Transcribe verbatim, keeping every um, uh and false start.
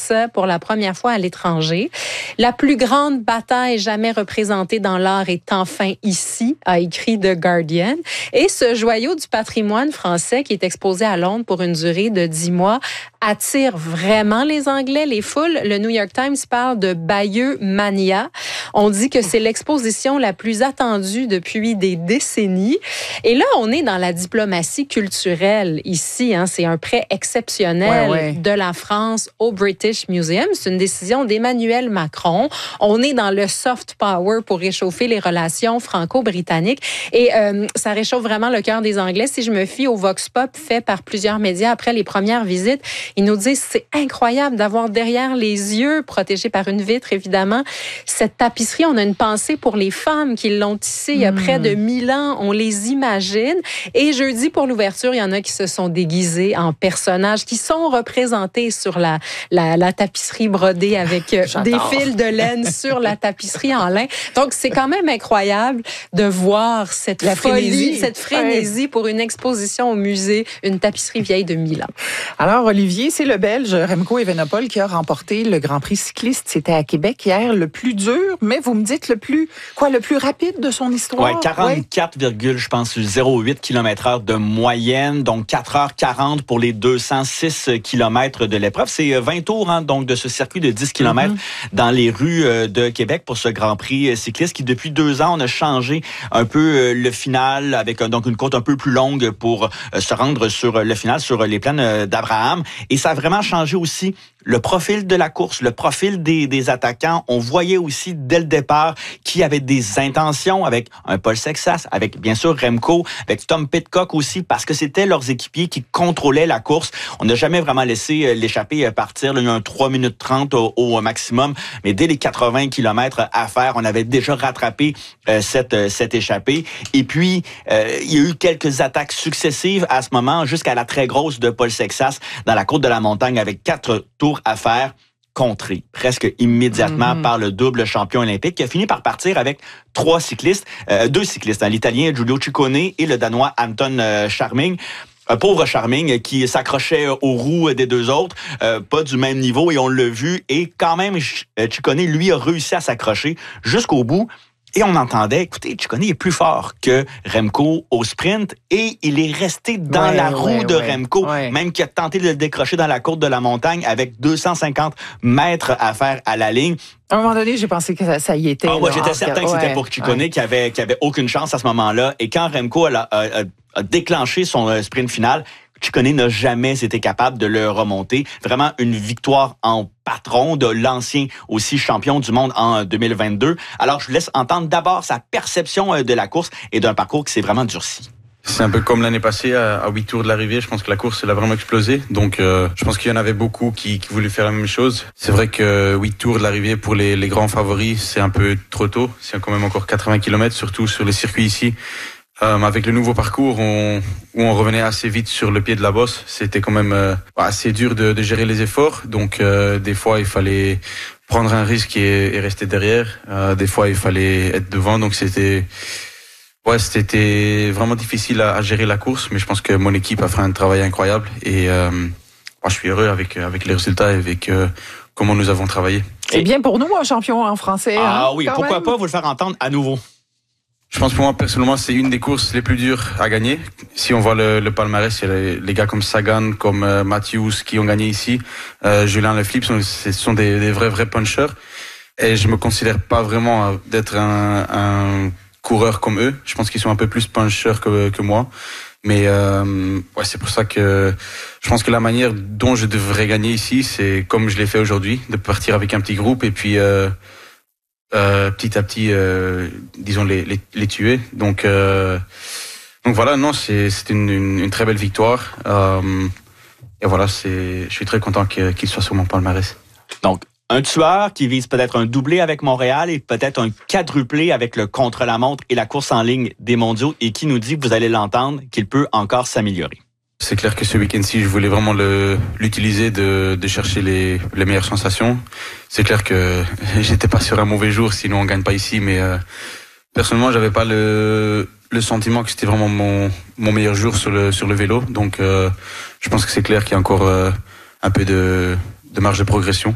France pour la première fois à l'étranger. La plus grande bataille jamais représentée dans l'art est enfin ici, a écrit The Guardian. Et ce joyau du patrimoine français qui est exposé à Londres pour une durée de dix mois attire vraiment les Anglais, les foules. Le New York Times parle de Bayeux Mania. On dit que c'est l'exposition la plus attendue depuis des décennies. Et là, on est dans la diplomatie culturelle ici. Hein. C'est un prêt exceptionnel ouais, ouais. de la France au British Museum. C'est une décision d'Emmanuel Macron. On est dans le soft power pour réchauffer les relations franco-britanniques. Et euh, ça réchauffe vraiment le cœur des Anglais. Si je me fie au Vox Pop fait par plusieurs médias après les premières visites, ils nous disent c'est incroyable d'avoir derrière les yeux, protégés par une vitre évidemment, cette tapisserie. On a une pensée pour les femmes qui l'ont tissée il y a près de mille ans. On les imagine. Et jeudi, pour l'ouverture, il y en a qui se sont déguisés en personnages, qui sont représentés sur la, la, la tapisserie brodée avec des fils de laine sur la tapisserie en lin. Donc, c'est quand même incroyable de voir cette la folie, frénésie. cette frénésie ouais. pour une exposition au musée, une tapisserie vieille de mille ans. Alors, Olivier, c'est le Belge Remco Evenepoel qui a remporté le Grand Prix cycliste. C'était à Québec hier, le plus dur, mais vous me dites le plus, quoi, le plus rapide de son histoire? Oui, quarante-quatre, ouais. je pense, zéro virgule huit kilomètres heure de moyenne, donc quatre heures quarante pour les deux cent six kilomètres de l'épreuve. C'est vingt tours, hein, donc, de ce circuit de dix kilomètres mm-hmm. dans les rues de Québec pour ce Grand Prix cycliste qui, depuis deux ans, on a changé un peu le final avec donc une côte un peu plus longue pour se rendre sur le final, sur les plaines d'Abraham. Et ça a vraiment changé aussi le profil de la course, le profil des, des attaquants. On voyait aussi dès le départ qui avait des intentions avec un Paul Sexas, avec bien sûr Remco, avec Tom Pidcock aussi, parce que c'était leurs équipiers qui contrôlaient la course. On n'a jamais vraiment laissé l'échappée partir. Là, il y a un trois minutes trente au, au maximum, mais dès les quatre-vingts kilomètres à faire, on avait déjà rattrapé euh, cette, cette échappée. Et puis, euh, il y a eu quelques attaques successives à ce moment, jusqu'à la très grosse de Paul Sexas dans la côte de la montagne avec quatre tours à faire, contré presque immédiatement mm-hmm. par le double champion olympique qui a fini par partir avec trois cyclistes, euh, deux cyclistes, hein, l'Italien Giulio Ciccone et le Danois Anton euh, Charming. Un pauvre Charming qui s'accrochait aux roues des deux autres, euh, pas du même niveau, et on l'a vu. Et quand même, Ciccone, lui, a réussi à s'accrocher jusqu'au bout. Et on entendait, écoutez, Ciccone est plus fort que Remco au sprint et il est resté dans ouais, la roue ouais, de ouais, Remco, ouais. même qu'il a tenté de le décrocher dans la côte de la montagne avec deux cent cinquante mètres à faire à la ligne. À un moment donné, j'ai pensé que ça, ça y était. Ah, moi, j'étais certain que c'était ouais, pour Ciccone ouais. qui avait, qui avait aucune chance à ce moment-là. Et quand Remco a, a, a déclenché son sprint final, Ciccone n'a jamais été capable de le remonter. Vraiment une victoire en patron de l'ancien aussi champion du monde en deux mille vingt-deux. Alors, je vous laisse entendre d'abord sa perception de la course et d'un parcours qui s'est vraiment durci. C'est un peu comme l'année passée, à huit tours de l'arrivée. Je pense que la course, elle a vraiment explosé. Donc, euh, je pense qu'il y en avait beaucoup qui, qui voulaient faire la même chose. C'est vrai que huit tours de l'arrivée pour les, les grands favoris, c'est un peu trop tôt. C'est quand même encore quatre-vingts kilomètres, surtout sur les circuits ici. Euh, avec le nouveau parcours, on, où on revenait assez vite sur le pied de la bosse, c'était quand même euh, assez dur de, de gérer les efforts. Donc, euh, des fois, il fallait prendre un risque et, et rester derrière. Euh, des fois, il fallait être devant. Donc, c'était, ouais, c'était vraiment difficile à, à gérer la course. Mais je pense que mon équipe a fait un travail incroyable et euh, moi, je suis heureux avec avec les résultats et avec euh, comment nous avons travaillé. C'est bien pour nous, un champion en français. Ah hein, oui, pourquoi même. pas vous le faire entendre à nouveau. Je pense pour moi, personnellement, c'est une des courses les plus dures à gagner. Si on voit le, le palmarès, il y a les, les gars comme Sagan, comme euh, Matthews qui ont gagné ici. Euh, Julien Leflip, ce sont des, des vrais, vrais punchers. Et je me considère pas vraiment d'être un, un coureur comme eux. Je pense qu'ils sont un peu plus punchers que, que moi. Mais euh, ouais, c'est pour ça que je pense que la manière dont je devrais gagner ici, c'est comme je l'ai fait aujourd'hui, de partir avec un petit groupe et puis... Euh, Euh, petit à petit, euh, disons les, les, les tuer. Donc, euh, donc voilà, non, c'est c'est une, une, une très belle victoire. Euh, et voilà, c'est, je suis très content que, qu'il soit sur mon palmarès. Donc, un tueur qui vise peut-être un doublé avec Montréal et peut-être un quadruplé avec le contre-la-montre et la course en ligne des mondiaux et qui nous dit, vous allez l'entendre, qu'il peut encore s'améliorer. C'est clair que ce week-end-ci, je voulais vraiment le, l'utiliser de, de chercher les, les meilleures sensations. C'est clair que j'étais pas sur un mauvais jour, sinon on gagne pas ici. Mais euh, personnellement, j'avais pas le, le sentiment que c'était vraiment mon, mon meilleur jour sur le, sur le vélo. Donc, euh, je pense que c'est clair qu'il y a encore euh, un peu de, de marge de progression.